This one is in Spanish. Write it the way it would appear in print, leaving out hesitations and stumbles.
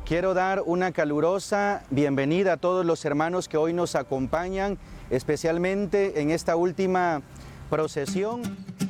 Quiero dar una calurosa bienvenida a todos los hermanos que hoy nos acompañan, especialmente en esta última procesión.